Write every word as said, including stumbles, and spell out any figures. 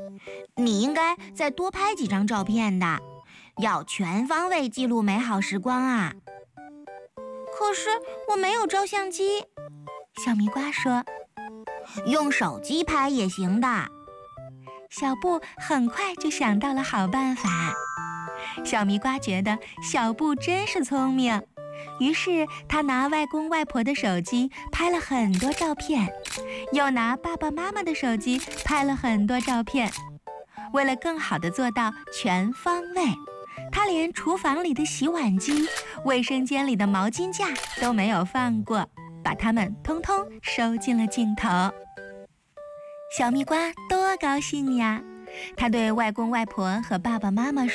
你应该再多拍几张照片的，要全方位记录美好时光啊。可是我没有照相机，小蜜瓜说。用手机拍也行的。小布很快就想到了好办法。小蜜瓜觉得小布真是聪明，于是他拿外公外婆的手机拍了很多照片，又拿爸爸妈妈的手机拍了很多照片。为了更好地做到全方位，他连厨房里的洗碗机、卫生间里的毛巾架都没有放过，把它们通通收进了镜头。小蜜瓜多高兴呀！他对外公外婆和爸爸妈妈说